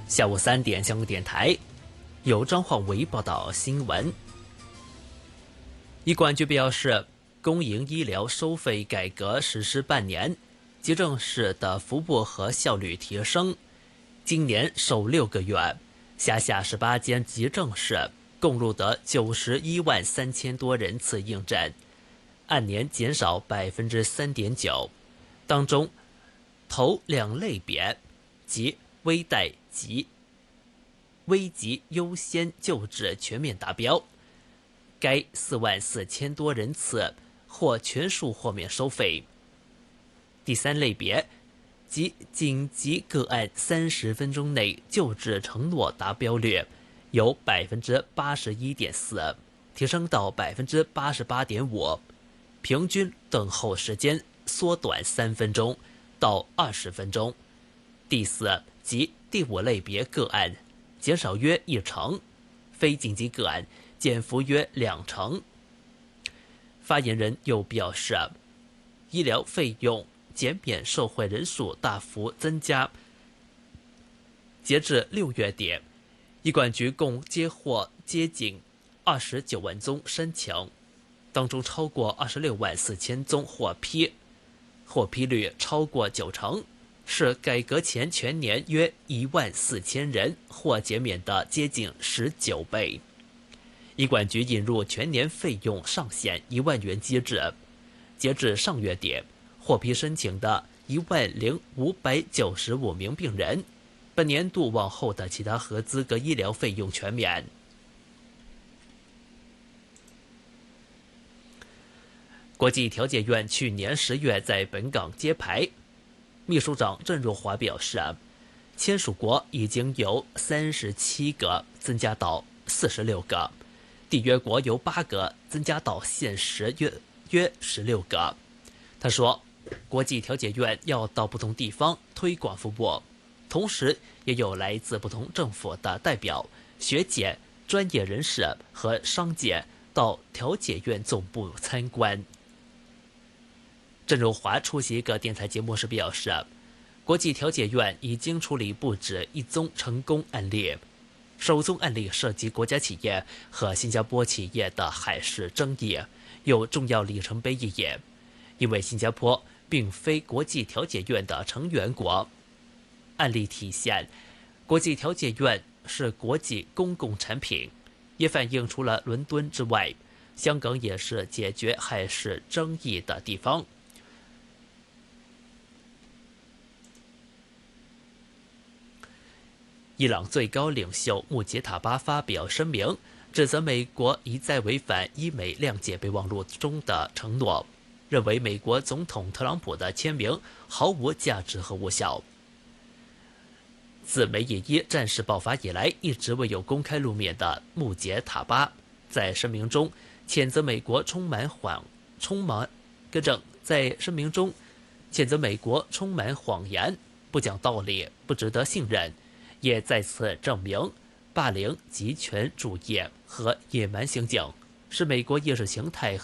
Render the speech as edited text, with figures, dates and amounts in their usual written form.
下午3点，香港电台由张焕维报道新闻。医管局表示，公营医疗收费改革实施半年，急诊室的服务和效率提升。今年首6个月，辖下18间急诊室共录得91万3000多人次应诊，按年减少3.9%。当中，头2类别即危殆及危急优先救治全面达标，该4万4000多人次或全数豁免收费。第3类别即紧急个案30分钟内救治承诺达标率由81.4%提升到88.5%，平均等候时间缩短3分钟到20分钟。第4及第5类别个案减少约1成，非紧急个案减幅约2成。发言人又表示，医疗费用减免受惠人数大幅增加。截至6月底，医管局共接获接近29万宗申请，当中超过26万4000宗获批，获批率超过9成，是改革前全年约1万4000人获减免的接近19倍。医管局引入全年费用上限1万元机制，截至上月底，获批申请的10595名病人，本年度往后的其他合资格医疗费用全免。国际调解院去年10月在本港揭牌，秘书长郑若骅表示，签署国已经由37个增加到46个，缔约国由8个增加到现时约16个。他说，国际调解院要到不同地方推广服务，同时也有来自不同政府的代表、学界、专业人士和商界到调解院总部参观。郑若骅出席一个电台节目时表示，国际调解院已经处理不止1宗成功案例，首宗案例涉及国家企业和新加坡企业的海事争议，有重要里程碑意义。因为新加坡并非国际调解院的成员国，案例体现国际调解院是国际公共产品，也反映除了伦敦之外，香港也是解决海事争议的地方。伊朗最高领袖穆杰塔巴发表声明，指责美国一再违反伊美谅解备忘录中的承诺，认为美国总统特朗普的签名毫无价值和无效。自梅以一战事爆发以来，一直未有公开露面的穆杰塔巴在声明中谴责美国在声明中谴责美国充满谎言、不讲道理、不值得信任，也再次证明霸凌、极权主义和野蛮行径是美国意识形态